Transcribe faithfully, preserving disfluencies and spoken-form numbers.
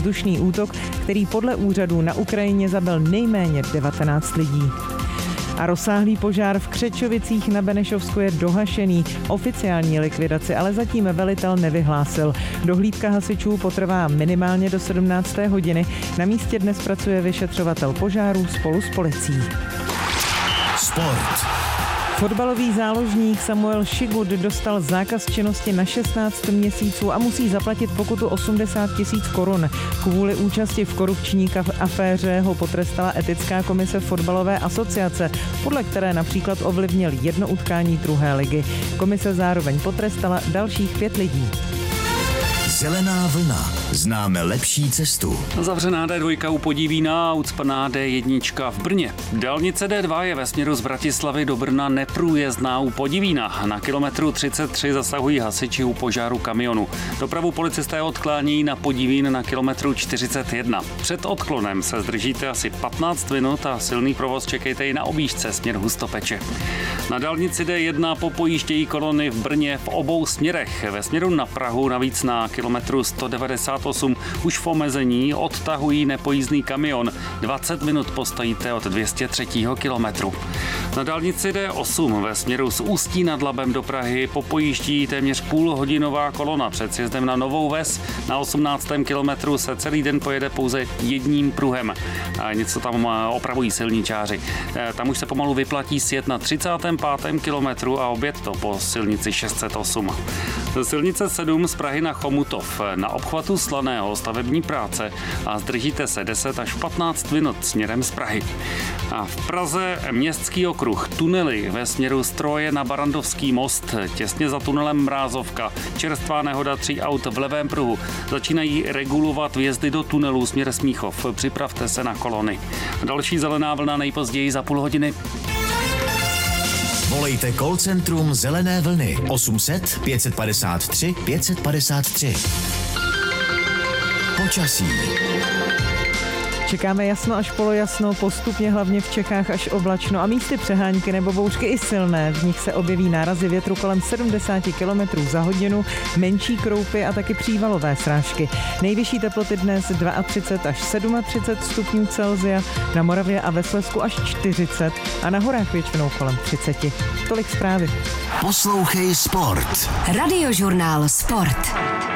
vzdušný útok, který podle úřadů na Ukrajině zabil nejméně devatenáct lidí. A rozsáhlý požár v Křečovicích na Benešovsku je dohašený. Oficiální likvidaci ale zatím velitel nevyhlásil. Dohlídka hasičů potrvá minimálně do sedmnácté hodiny. Na místě dnes pracuje vyšetřovatel požáru spolu s policií. Sport. Fotbalový záložník Samuel Šigut dostal zákaz činnosti na šestnáct měsíců a musí zaplatit pokutu osmdesát tisíc korun. Kvůli účasti v korupční aféře ho potrestala etická komise fotbalové asociace, podle které například ovlivnil jedno utkání druhé ligy. Komise zároveň potrestala dalších pět lidí. Zelená vlna. Známe lepší cestu. Zavřená D dva u Podivína a ucpaná D jedna v Brně. Dálnice D dva je ve směru z Bratislavy do Brna neprůjezdná u Podivína. Na kilometru třicet tři zasahují hasiči u požáru kamionu. Dopravu policisté odklání na Podivín na kilometru čtyřicet jedna. Před odklonem se zdržíte asi patnáct minut a silný provoz čekejte i na objížďce směr Hustopeče. Na dálnici D jedna popojíždějí kolony v Brně v obou směrech. Ve směru na Prahu navíc na kilometru sto devadesát osm už v omezení odtahují nepojízdný kamion. dvacet minut postojíte od dvě stě tři kilometru. Na dálnici D osm ve směru z Ústí nad Labem do Prahy popojíždí téměř půlhodinová kolona před sjezdem na Novou Ves. Na osmnáctém kilometru se celý den pojede pouze jedním pruhem. A něco tam opravují silničáři. Tam už se pomalu vyplatí sjet na třicátém pátém kilometru a objet to po silnici šest set osm. Silnice sedm z Prahy na Chomutov. Na obchvatu Slaného stavební práce a zdržíte se deset až patnáct minut směrem z Prahy. A v Praze městský okruh, tunely ve směru Stroje na Barandovský most, těsně za tunelem Mrázovka. Čerstvá nehoda tří aut v levém pruhu. Začínají regulovat vjezdy do tunelů směr Smíchov. Připravte se na kolony. Další zelená vlna nejpozději za půl hodiny. Volejte call centrum Zelené vlny osm set pět padesát tři pět padesát tři. Počasí. Čekáme jasno až polojasno, postupně hlavně v Čechách až oblačno a místy přehánky nebo bouřky i silné. V nich se objeví nárazy větru kolem sedmdesát kilometrů za hodinu, menší kroupy a taky přívalové srážky. Nejvyšší teploty dnes třicet dva až třicet sedm stupňů Celsia, na Moravě a ve Slezsku až čtyřicet a na horách většinou kolem třicet. Tolik zprávy. Poslouchej Sport. Radiožurnál Sport.